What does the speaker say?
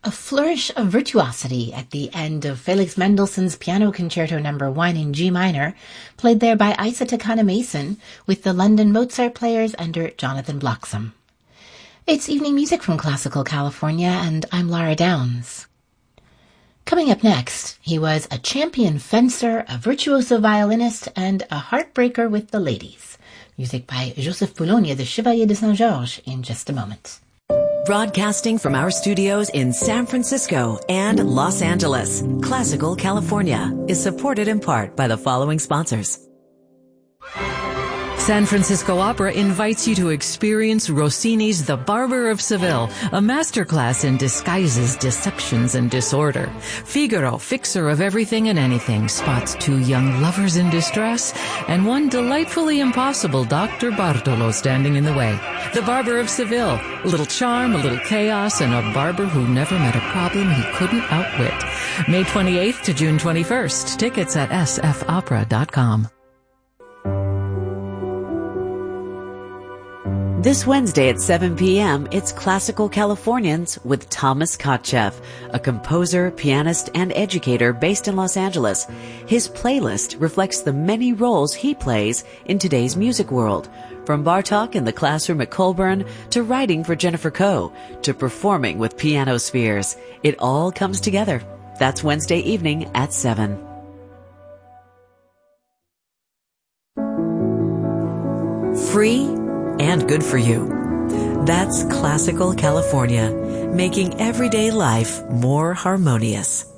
A flourish of virtuosity at the end of Felix Mendelssohn's Piano Concerto No. 1 in G minor, played there by Isa Takana Mason with the London Mozart Players under Jonathan Bloxham. It's evening music from Classical California, and I'm Lara Downs. Coming up next, he was a champion fencer, a virtuoso violinist, and a heartbreaker with the ladies. Music by Joseph Boulogne, the Chevalier de Saint-Georges, in just a moment. Broadcasting from our studios in San Francisco and Los Angeles, Classical California is supported in part by the following sponsors. San Francisco Opera invites you to experience Rossini's The Barber of Seville, a masterclass in disguises, deceptions, and disorder. Figaro, fixer of everything and anything, spots two young lovers in distress and one delightfully impossible Dr. Bartolo standing in the way. The Barber of Seville, a little charm, a little chaos, and a barber who never met a problem he couldn't outwit. May 28th to June 21st. Tickets at sfopera.com. This Wednesday at 7 p.m., it's Classical Californians with Thomas Kotcheff, a composer, pianist, and educator based in Los Angeles. His playlist reflects the many roles he plays in today's music world, from Bartók in the classroom at Colburn to writing for Jennifer Coe to performing with Piano Spheres. It all comes together. That's Wednesday evening at 7. Free and good for you. That's Classical California, making everyday life more harmonious.